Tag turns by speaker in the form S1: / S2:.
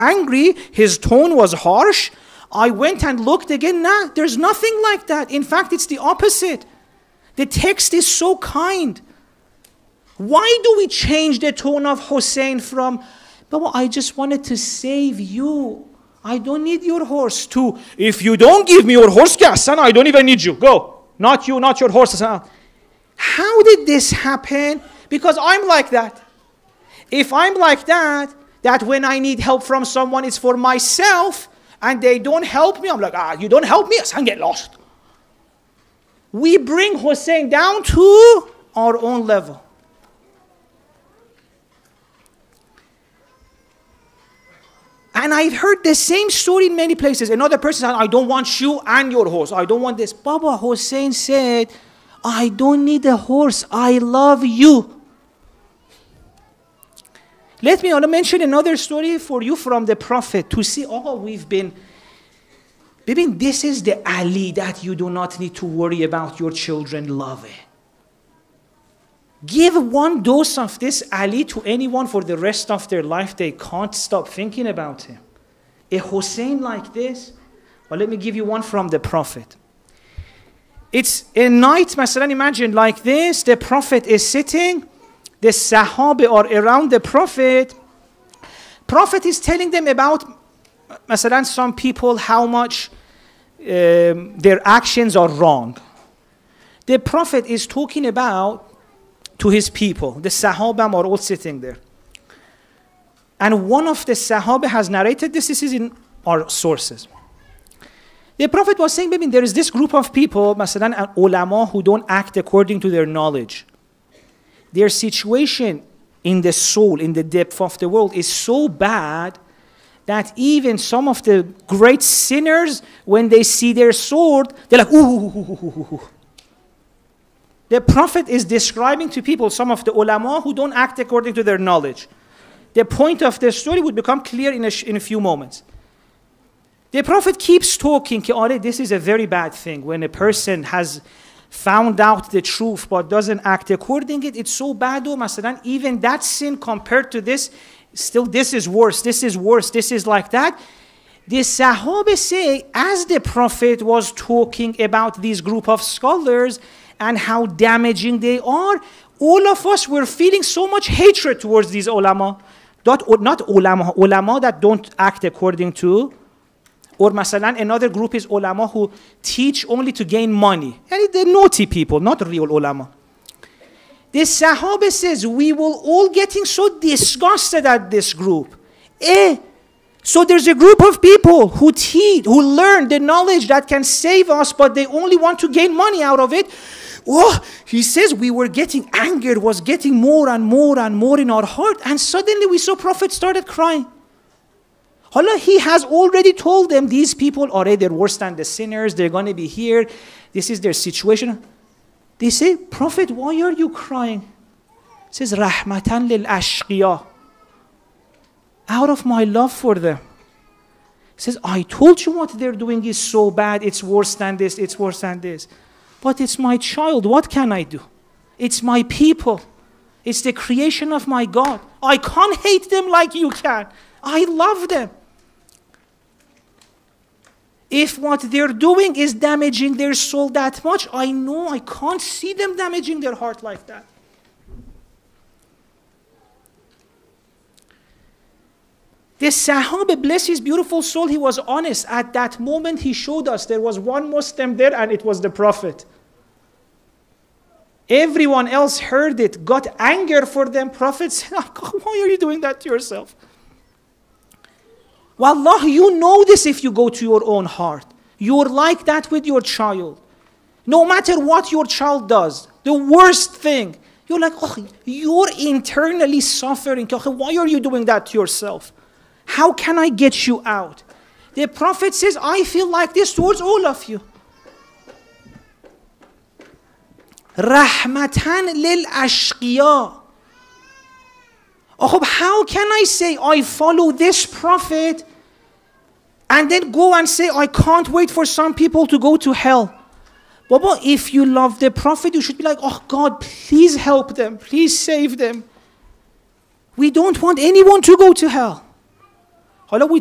S1: angry, his tone was harsh. I went and looked again. Nah, there's nothing like that. In fact, it's the opposite. The text is so kind. Why do we change the tone of Hussein from, Baba, I just wanted to save you. I don't need your horse, to, if you don't give me your horse, I don't even need you. Go. Not you, not your horse. How did this happen? Because I'm like that. If I'm like that when I need help from someone, it's for myself, and they don't help me, I'm like, you don't help me, I get lost. We bring Hussein down to our own level. And I've heard the same story in many places. Another person said, I don't want you and your horse. I don't want this. Baba Hussein said, I don't need a horse. I love you. Let me mention another story for you from the Prophet to see, we've been. Baby, this is the Ali that you do not need to worry about your children loving. Give one dose of this Ali to anyone for the rest of their life. They can't stop thinking about him. A Hussein like this. Well, let me give you one from the Prophet. It's a night, Masalan, imagine like this. The Prophet is sitting. The Sahaba are around the Prophet. Prophet is telling them about, Masalan, some people, how much their actions are wrong. The Prophet is talking about to his people. The Sahaba are all sitting there. And one of the Sahaba has narrated this. This is in our sources. The Prophet was saying, baby, there is this group of people, Masalan, ulama, who don't act according to their knowledge. Their situation in the soul, in the depth of the world, is so bad that even some of the great sinners, when they see their sword, they're like, ooh. The Prophet is describing to people, some of the ulama who don't act according to their knowledge. The point of the story would become clear in a few moments. The Prophet keeps talking, this is a very bad thing. When a person has found out the truth but doesn't act according to it, it's so bad. Even that sin compared to this, still this is worse, this is worse, this is like that. The Sahaba say, as the Prophet was talking about this group of scholars, and how damaging they are, all of us were feeling so much hatred towards these ulama. Not ulama that don't act according to, or masalan, another group is ulama who teach only to gain money. And they're naughty people, not real ulama. The Sahaba says, we were all getting so disgusted at this group. So there's a group of people who teach, who learn the knowledge that can save us, but they only want to gain money out of it. He says we were getting angered, was getting more and more and more in our heart, and suddenly we saw Prophet started crying. Allah, he has already told them, these people they're worse than the sinners, they're going to be here, this is their situation. They say, Prophet, why are you crying? He says, Rahmatan lil ashqiya. Out of my love for them. He says, I told you what they're doing is so bad, it's worse than this, it's worse than this. But it's my child, what can I do? It's my people. It's the creation of my God. I can't hate them like you can. I love them. If what they're doing is damaging their soul that much, I know I can't see them damaging their heart like that. The Sahaba, bless his beautiful soul, he was honest. At that moment, he showed us there was one Muslim there and it was the Prophet. Everyone else heard it, got anger for them. Prophet said, why are you doing that to yourself? Wallah, you know this if you go to your own heart. You're like that with your child. No matter what your child does, the worst thing, you're like, you're internally suffering. Why are you doing that to yourself? How can I get you out? The Prophet says, I feel like this towards all of you. Rahmatan lil ashqiya. How can I say I follow this Prophet and then go and say I can't wait for some people to go to hell? Baba, if you love the Prophet, you should be like, God, please help them, please save them. We don't want anyone to go to hell. حالا we